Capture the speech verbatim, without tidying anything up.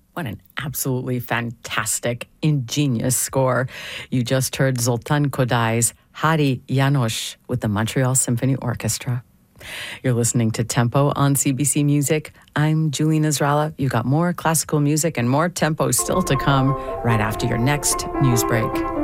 What an absolutely fantastic, ingenious score. You just heard Zoltan Kodai's Hari János with the Montreal Symphony Orchestra. You're listening to Tempo on C B C Music. I'm Julie Nasrallah. You've got more classical music and more tempo still to come right after your next news break.